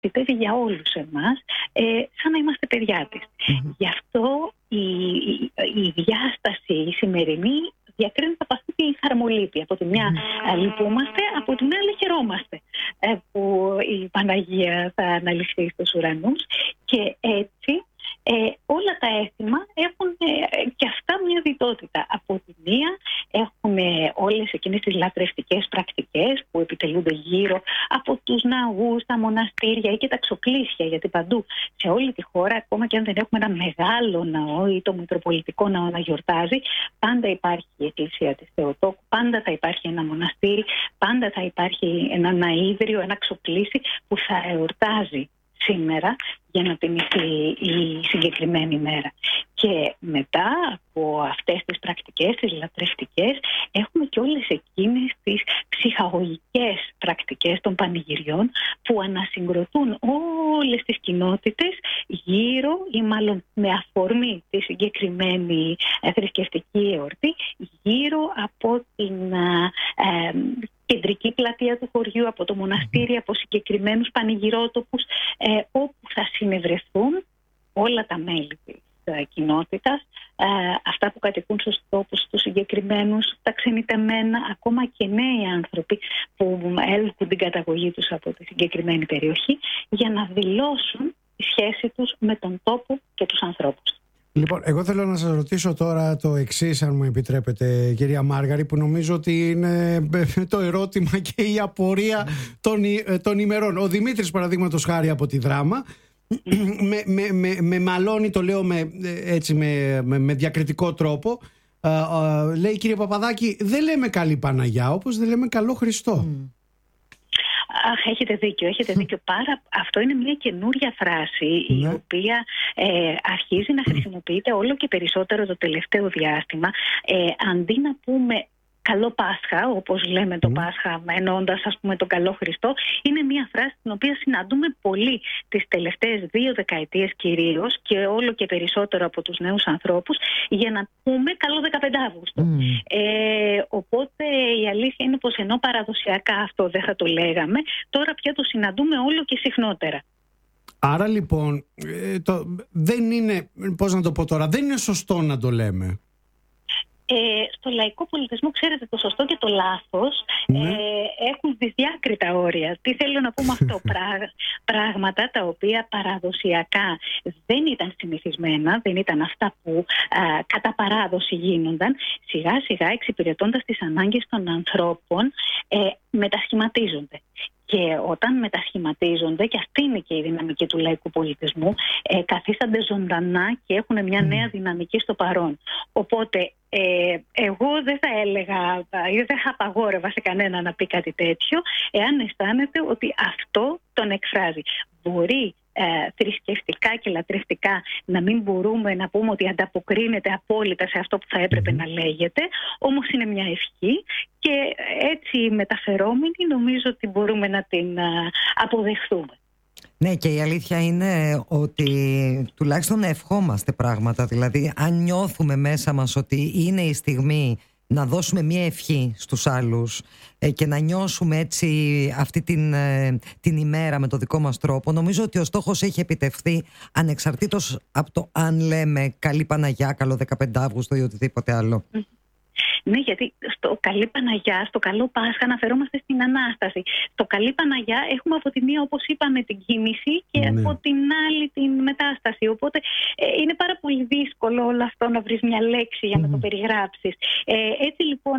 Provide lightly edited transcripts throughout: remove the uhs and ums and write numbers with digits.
πιστεύει για όλους εμάς, σαν να είμαστε παιδιά της. Γι' αυτό η διάσταση η σημερινή διακρίνεται από αυτή τη χαρμολύπη. Από τη μια λυπούμαστε, από τη μια άλλη χαιρόμαστε που η Παναγία θα αναλυφθεί στους ουρανούς, και έτσι όλα τα έθιμα έχουν και αυτά μια διτότητα. Από τη μία έχουμε όλες εκείνες τις λατρευτικές πρακτικές που επιτελούνται γύρω από τους ναούς, τα μοναστήρια ή και τα ξοπλήσια, γιατί παντού σε όλη τη χώρα, ακόμα και αν δεν έχουμε ένα μεγάλο ναό ή το Μητροπολιτικό Ναό να γιορτάζει, πάντα υπάρχει η Εκκλησία της Θεοτόκου, πάντα θα υπάρχει ένα μοναστήρι, πάντα θα υπάρχει ένα ναΐδριο, ένα ξοπλήσι που θα εορτάζει σήμερα για να τιμηθεί η συγκεκριμένη μέρα. Και μετά από αυτές τις πρακτικές, τις λατρευτικές, έχουμε και όλες εκείνες τις ψυχαγωγικές πρακτικές των πανηγυριών που ανασυγκροτούν όλες τις κοινότητες γύρω, ή μάλλον με αφορμή τη συγκεκριμένη θρησκευτική εορτή, γύρω από την κεντρική πλατεία του χωριού, από το μοναστήρι, από συγκεκριμένους πανηγυρότοπους, όπου θα συνευρεθούν όλα τα μέλη της κοινότητας, αυτά που κατοικούν στους τόπους τους συγκεκριμένους, τα ξενιτεμένα, ακόμα και νέοι άνθρωποι που έλκουν την καταγωγή τους από τη συγκεκριμένη περιοχή, για να δηλώσουν τη σχέση τους με τον τόπο και τους ανθρώπους. Λοιπόν, εγώ θέλω να σας ρωτήσω τώρα το εξής, αν μου επιτρέπετε, κυρία Μάργαρη, που νομίζω ότι είναι το ερώτημα και η απορία των ημερών. Ο Δημήτρης, παραδείγματος χάρη, από τη Δράμα, με μαλώνει, το λέω με διακριτικό τρόπο, λέει: κύριε Παπαδάκη, δεν λέμε καλή Παναγιά, όπως δεν λέμε καλό Χριστό. Αχ, έχετε δίκιο. Αυτό είναι μια καινούρια φράση, η οποία αρχίζει να χρησιμοποιείται όλο και περισσότερο το τελευταίο διάστημα. Αντί να πούμε καλό Πάσχα, όπως λέμε το Πάσχα, εννοώντας ας πούμε τον καλό Χριστό, είναι μια φράση την οποία συναντούμε πολύ τις τελευταίες 2 δεκαετίες κυρίως, και όλο και περισσότερο από τους νέους ανθρώπους, για να πούμε καλό 15 Αύγουστο. Οπότε η αλήθεια είναι πως ενώ παραδοσιακά αυτό δεν θα το λέγαμε, τώρα πια το συναντούμε όλο και συχνότερα. Άρα λοιπόν δεν είναι, πώς να το πω τώρα, δεν είναι σωστό να το λέμε. Στο λαϊκό πολιτισμό, ξέρετε, το σωστό και το λάθος έχουν δυσδιάκριτα όρια. Τι θέλω να πούμε αυτό? Πράγματα τα οποία παραδοσιακά δεν ήταν συνηθισμένα, δεν ήταν αυτά που κατά παράδοση γίνονταν, σιγά σιγά εξυπηρετώντας τις ανάγκες των ανθρώπων, μετασχηματίζονται. Και όταν μετασχηματίζονται, και αυτή είναι και η δυναμική του λαϊκού πολιτισμού, καθίστανται ζωντανά και έχουν μια νέα δυναμική στο παρόν. Οπότε εγώ δεν θα έλεγα ή δεν θα απαγόρευα σε κανένα να πει κάτι τέτοιο, εάν αισθάνεται ότι αυτό τον εκφράζει. Μπορεί θρησκευτικά και λατρευτικά να μην μπορούμε να πούμε ότι ανταποκρίνεται απόλυτα σε αυτό που θα έπρεπε να λέγεται, όμως είναι μια ευχή, και έτσι μεταφερόμενοι νομίζω ότι μπορούμε να την αποδεχθούμε. Ναι, και η αλήθεια είναι ότι τουλάχιστον ευχόμαστε πράγματα. Δηλαδή, αν νιώθουμε μέσα μας ότι είναι η στιγμή να δώσουμε μια ευχή στους άλλους και να νιώσουμε έτσι αυτή την ημέρα με το δικό μας τρόπο, νομίζω ότι ο στόχος έχει επιτευχθεί, ανεξαρτήτως από το αν λέμε καλή Παναγιά, καλό 15 Αύγουστο ή οτιδήποτε άλλο. Ναι, γιατί στο καλή Παναγιά, στο καλό Πάσχα αναφερόμαστε στην Ανάσταση. Στο καλή Παναγιά έχουμε από τη μία, όπως είπαμε, την κοίμηση και από την άλλη την μετάσταση. Οπότε είναι πάρα πολύ δύσκολο όλο αυτό να βρεις μια λέξη για να το περιγράψεις. Έτσι λοιπόν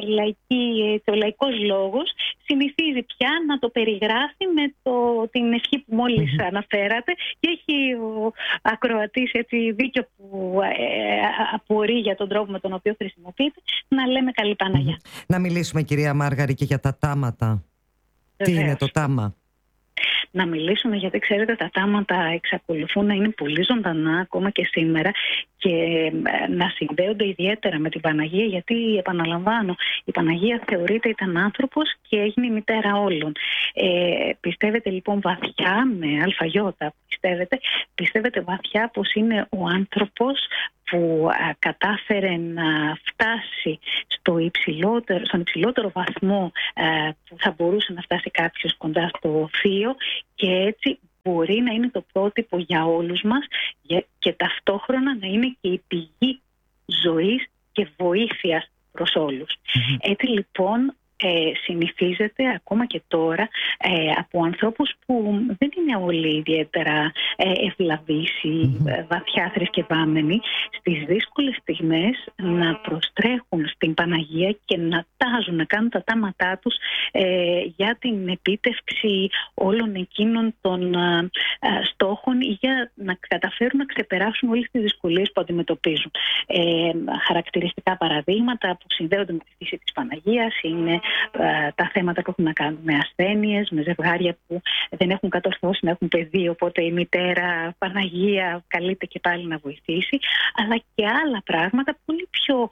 ο λαϊκός λόγος συνηθίζει πια να το περιγράφει με την ευχή που μόλις αναφέρατε, και έχει ο ακροατής έτσι δίκιο που απορεί για τον τρόπο με τον οποίο χρησιμοποιείται, να λέμε καλή Παναγιά. Να μιλήσουμε, κυρία Μάργαρη, και για τα τάματα. Τι είναι το τάμα? Να μιλήσουμε, γιατί ξέρετε, τα τάματα εξακολουθούν να είναι πολύ ζωντανά ακόμα και σήμερα, και να συνδέονται ιδιαίτερα με την Παναγία, γιατί επαναλαμβάνω, η Παναγία θεωρείται ήταν άνθρωπος και έγινε η μητέρα όλων. Πιστεύετε λοιπόν βαθιά, με αλφαγιώτα πιστεύετε βαθιά πως είναι ο άνθρωπος που κατάφερε να φτάσει στον υψηλότερο βαθμό που θα μπορούσε να φτάσει κάποιος κοντά στο θείο, και έτσι μπορεί να είναι το πρότυπο για όλους μας και ταυτόχρονα να είναι και η πηγή ζωής και βοήθειας προς όλους. Έτσι λοιπόν συνηθίζεται ακόμα και τώρα από ανθρώπους που δεν είναι όλοι ιδιαίτερα ευλαβείς ή βαθιά θρησκευάμενοι, στις δύσκολες στιγμές να προστρέχουν στην Παναγία και να τάζουν, να κάνουν τα τάματά τους για την επίτευξη όλων εκείνων των στόχων ή για να καταφέρουν να ξεπεράσουν όλες τις δυσκολίες που αντιμετωπίζουν. Χαρακτηριστικά παραδείγματα που συνδέονται με τη φύση της Παναγίας είναι τα θέματα που έχουν να κάνουν με ασθένειες, με ζευγάρια που δεν έχουν κατορθώσει να έχουν παιδί, οπότε η μητέρα Παναγία καλείται και πάλι να βοηθήσει, αλλά και άλλα πράγματα πολύ πιο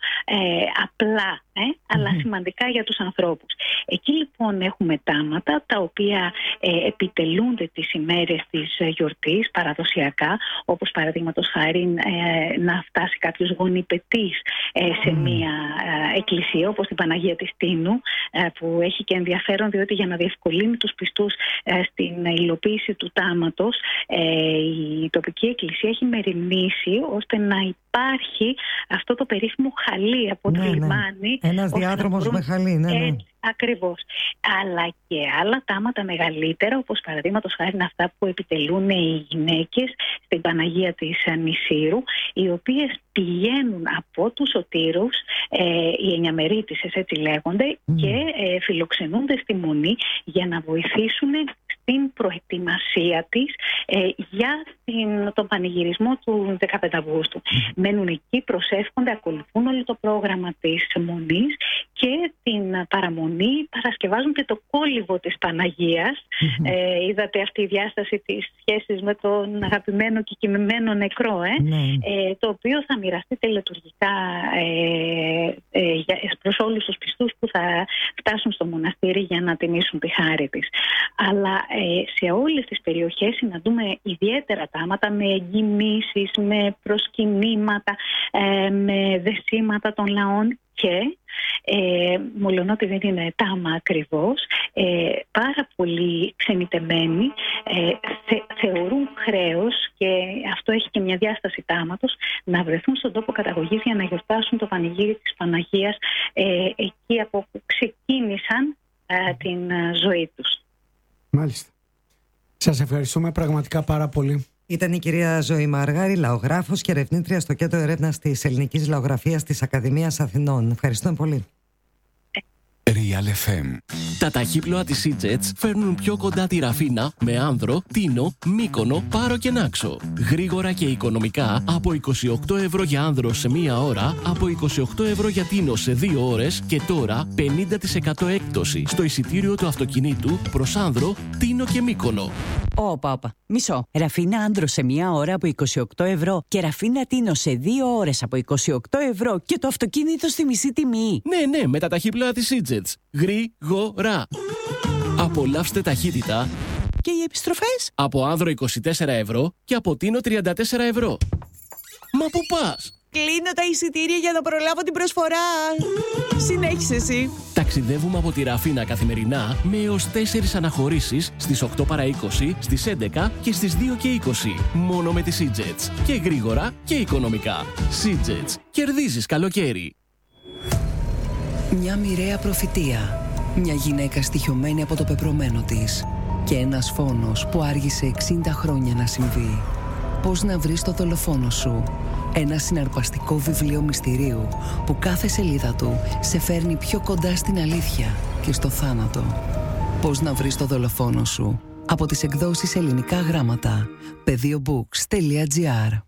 απλά, αλλά σημαντικά για τους ανθρώπους. Εκεί λοιπόν έχουμε τάματα τα οποία επιτελούνται τις ημέρες της γιορτής παραδοσιακά, όπως παραδείγματος χάρη να φτάσει κάποιος γονιπετής σε μια εκκλησία όπως την Παναγία της Τίνου, που έχει και ενδιαφέρον διότι για να διευκολύνει τους πιστούς στην υλοποίηση του τάματος, η τοπική εκκλησία έχει μεριμνήσει ώστε να υπάρχει αυτό το περίφημο χαλί από το λιμάνι. Ένας διάδρομος με χαλί, Ακριβώς. Αλλά και άλλα τάματα μεγαλύτερα, όπως παραδείγματος χάρη αυτά που επιτελούν οι γυναίκες στην Παναγία της Νησύρου, οι οποίες πηγαίνουν από τους σωτήρους, οι εννιαμερίτισσες έτσι λέγονται, και φιλοξενούνται στη Μονή για να βοηθήσουν στην προετοιμασία της για τον πανηγυρισμό του 15 Αυγούστου. Μένουν εκεί, προσεύχονται, ακολουθούν όλο το πρόγραμμα της Μονής και την παραμονή παρασκευάζουν και το κόλυβο της Παναγίας. Είδατε αυτή η διάσταση της σχέσης με τον αγαπημένο και κοιμημένο νεκρό, το οποίο θα μοιραστεί τελετουργικά προς όλους τους πιστούς που θα φτάσουν στο μοναστήρι για να τιμήσουν τη χάρη της. Αλλά σε όλες τις περιοχές συναντούμε ιδιαίτερα τάματα με εγκυμήσεις, με προσκυνήματα, με δεσίματα των λαών και μολονότι δεν είναι τάμα ακριβώς, πάρα πολλοί ξενιτεμένοι θεωρούν χρέος, και αυτό έχει και μια διάσταση τάματος, να βρεθούν στον τόπο καταγωγής για να γιορτάσουν το πανηγύρι της Παναγίας εκεί από όπου ξεκίνησαν την ζωή τους. Μάλιστα. Σας ευχαριστούμε πραγματικά πάρα πολύ. Ήταν η κυρία Ζωή Μαργάρη, λαογράφος και ερευνήτρια στο Κέντρο Ερεύνας της Ελληνικής Λαογραφίας της Ακαδημίας Αθηνών. Ευχαριστούμε πολύ. Real FM. Τα ταχύπλοα της Seajets φέρνουν πιο κοντά τη Ραφίνα με Άνδρο, Τίνο, Μύκονο, Πάρο και Νάξο. Γρήγορα και οικονομικά από 28 ευρώ για Άνδρο σε μία ώρα, από 28 ευρώ για Τίνο σε 2 ώρες και τώρα 50% έκπτωση στο εισιτήριο του αυτοκινήτου προς Άνδρο, Τίνο και Μύκονο. Όπα. Μισό. Ραφίνα Άνδρο σε μία ώρα από 28 ευρώ και Ραφίνα Τίνο σε 2 ώρες από 28 ευρώ και το αυτοκίνητο στη μισή τιμή. Ναι, με τα ταχύπλοα της Seajets. Γρήγορα. Απολαύστε ταχύτητα. Και οι επιστροφές? Από Άνδρο 24 ευρώ και από Τίνο 34 ευρώ. Μα πού πας? Κλείνω τα εισιτήρια για να προλάβω την προσφορά. Συνέχισε εσύ. Ταξιδεύουμε από τη Ραφίνα καθημερινά με έως 4 αναχωρήσεις στις 8 παρά 20, στις 11 και στις 2 και 20. Μόνο με τη Seajets. Και γρήγορα και οικονομικά. Seajets. Κερδίζεις καλοκαίρι. Μια μοιραία προφητεία. Μια γυναίκα στοιχειωμένη από το πεπρωμένο της. Και ένας φόνος που άργησε 60 χρόνια να συμβεί. Πώς να βρεις το δολοφόνο σου. Ένα συναρπαστικό βιβλίο μυστηρίου που κάθε σελίδα του σε φέρνει πιο κοντά στην αλήθεια και στο θάνατο. Πώς να βρεις το δολοφόνο σου. Από τις εκδόσεις Ελληνικά Γράμματα. PedioBooks.gr.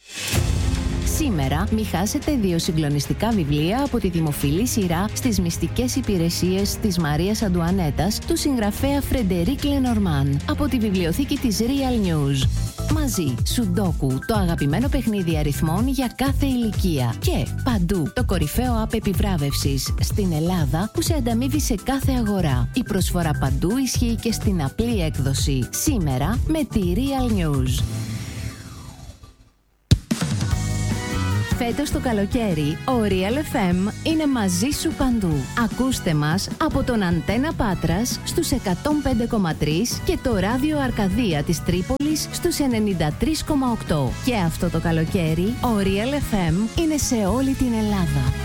Σήμερα μη χάσετε 2 συγκλονιστικά βιβλία από τη δημοφιλή σειρά στις μυστικές υπηρεσίες της Μαρίας Αντουανέτας του συγγραφέα Φρεντερίκ Λενορμάν από τη βιβλιοθήκη της Real News. Μαζί, Σουντόκου, το αγαπημένο παιχνίδι αριθμών για κάθε ηλικία. Και Παντού, το κορυφαίο app επιβράβευσης στην Ελλάδα που σε ανταμείβει σε κάθε αγορά. Η προσφορά Παντού ισχύει και στην απλή έκδοση. Σήμερα με τη Real News. Φέτος το καλοκαίρι, ο Real FM είναι μαζί σου παντού. Ακούστε μας από τον Αντένα Πάτρας στους 105,3 και το ράδιο Αρκαδία της Τρίπολης στους 93,8. Και αυτό το καλοκαίρι, ο Real FM είναι σε όλη την Ελλάδα.